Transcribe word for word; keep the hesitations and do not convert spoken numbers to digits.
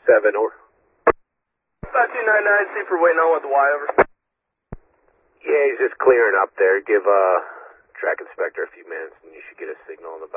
seven, or... five two nine nine, see for waiting on with the Y, over. Yeah, he's just clearing up there. Give, uh, track inspector a few minutes, and you should get a signal on the